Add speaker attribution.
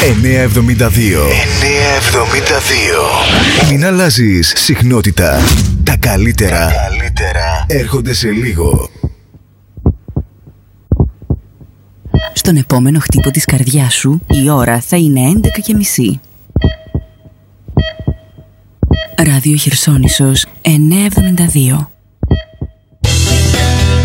Speaker 1: 972. Μην αλλάζεις συχνότητα. Τα καλύτερα έρχονται σε λίγο.
Speaker 2: Στον επόμενο χτύπο της καρδιάς σου η ώρα θα είναι 11:30. Ράδιο Χερσόνησος 972.